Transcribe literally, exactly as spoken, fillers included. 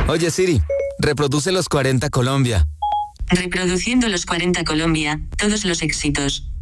Oye Siri, reproduce los cuarenta Colombia. Reproduciendo los cuarenta Colombia, todos los éxitos.